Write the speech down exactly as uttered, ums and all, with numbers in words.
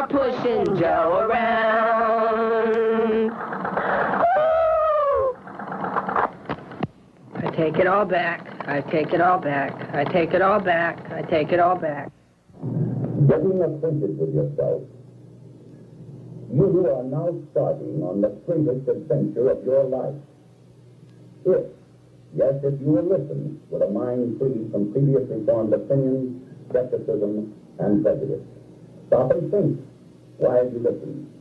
are pushing Joe around. Woo! I take it all back. I take it all back. I take it all back. I take it all back. Getting acquainted with yourself. You are now starting on the greatest adventure of your life. If, yes, if you will listen with a mind free from previously formed opinions, skepticism, and prejudice. Stop and think while you listen.